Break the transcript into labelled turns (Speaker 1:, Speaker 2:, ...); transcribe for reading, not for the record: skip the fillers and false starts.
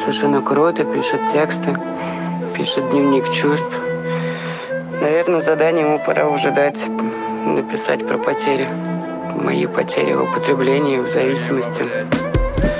Speaker 1: совершенно круто, пишет тексты, пишет дневник чувств. Наверное, задание ему пора уже дать, написать про потери. Мои потери в употреблении, в зависимости.